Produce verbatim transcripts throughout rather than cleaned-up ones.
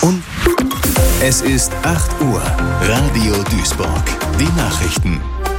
Und es ist acht Uhr. Radio Duisburg. Die Nachrichten.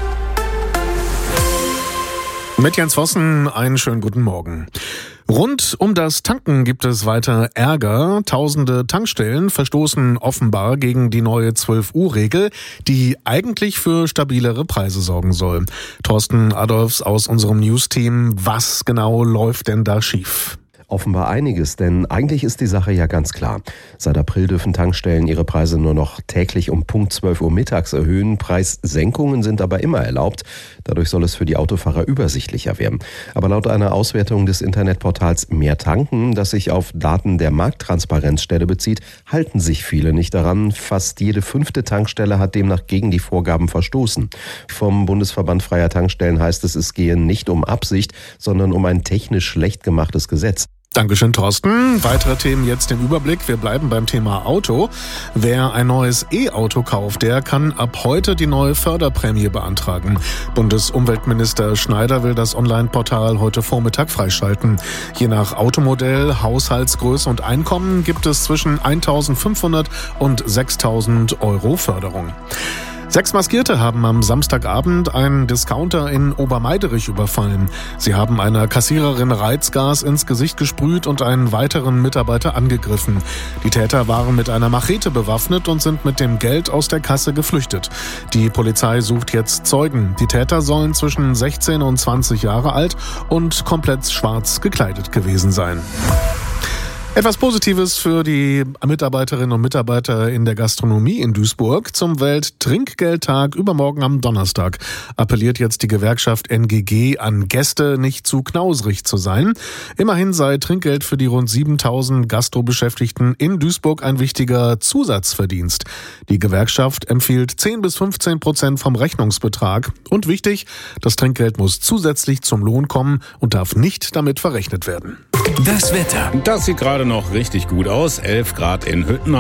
Mit Jens Vossen, einen schönen guten Morgen. Rund um das Tanken gibt es weiter Ärger. Tausende Tankstellen verstoßen offenbar gegen die neue zwölf Uhr Regel, die eigentlich für stabilere Preise sorgen soll. Thorsten Adolfs aus unserem News-Team, was genau läuft denn da schief? Offenbar einiges, denn eigentlich ist die Sache ja ganz klar. Seit April dürfen Tankstellen ihre Preise nur noch täglich um Punkt zwölf Uhr mittags erhöhen. Preissenkungen sind aber immer erlaubt. Dadurch soll es für die Autofahrer übersichtlicher werden. Aber laut einer Auswertung des Internetportals Mehr Tanken, das sich auf Daten der Markttransparenzstelle bezieht, halten sich viele nicht daran. Fast jede fünfte Tankstelle hat demnach gegen die Vorgaben verstoßen. Vom Bundesverband Freier Tankstellen heißt es, es gehe nicht um Absicht, sondern um ein technisch schlecht gemachtes Gesetz. Dankeschön, Thorsten. Weitere Themen jetzt im Überblick. Wir bleiben beim Thema Auto. Wer ein neues E-Auto kauft, der kann ab heute die neue Förderprämie beantragen. Bundesumweltminister Schneider will das Online-Portal heute Vormittag freischalten. Je nach Automodell, Haushaltsgröße und Einkommen gibt es zwischen eintausendfünfhundert und sechstausend Euro Förderung. Sechs Maskierte haben am Samstagabend einen Discounter in Obermeiderich überfallen. Sie haben einer Kassiererin Reizgas ins Gesicht gesprüht und einen weiteren Mitarbeiter angegriffen. Die Täter waren mit einer Machete bewaffnet und sind mit dem Geld aus der Kasse geflüchtet. Die Polizei sucht jetzt Zeugen. Die Täter sollen zwischen sechzehn und zwanzig Jahre alt und komplett schwarz gekleidet gewesen sein. Etwas Positives für die Mitarbeiterinnen und Mitarbeiter in der Gastronomie in Duisburg. Zum Welttrinkgeldtag übermorgen am Donnerstag appelliert jetzt die Gewerkschaft N G G an Gäste, nicht zu knausrig zu sein. Immerhin sei Trinkgeld für die rund siebentausend Gastrobeschäftigten in Duisburg ein wichtiger Zusatzverdienst. Die Gewerkschaft empfiehlt zehn bis fünfzehn Prozent vom Rechnungsbetrag. Und wichtig, das Trinkgeld muss zusätzlich zum Lohn kommen und darf nicht damit verrechnet werden. Das Wetter. Das sieht gerade noch richtig gut aus. elf Grad in Hütten.